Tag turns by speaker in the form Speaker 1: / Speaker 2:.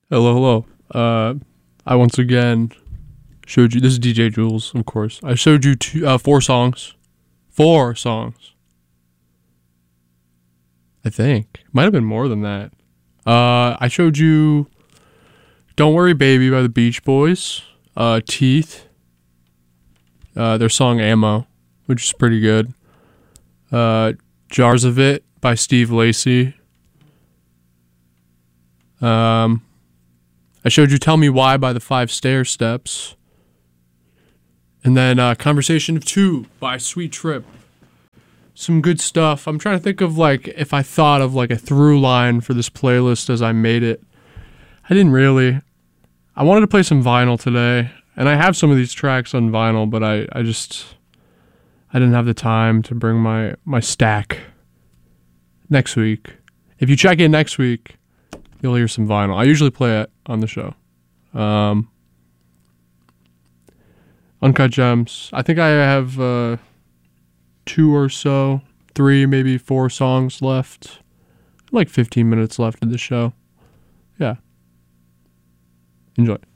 Speaker 1: Hello, hello. I once again showed you. This is DJ Jules, of course. I showed you four songs. Four songs. I think. Might have been more than that. I showed you Don't Worry Baby by the Beach Boys. Teeth. Their song Ammo, which is pretty good. Jars of It by Steve Lacy. I showed you Tell Me Why by the Five Stairsteps. And then Conversation of Two by Sweet Trip. Some good stuff. I'm trying to think of if I thought of a through line for this playlist as I made it. I didn't really. I wanted to play some vinyl today, and I have some of these tracks on vinyl, but I didn't have the time to bring my stack next week. If you check in next week, you'll hear some vinyl. I usually play it on the show. Uncut Gems. I think I have two or so, three, maybe four songs left. 15 minutes left of the show. Yeah. Enjoy.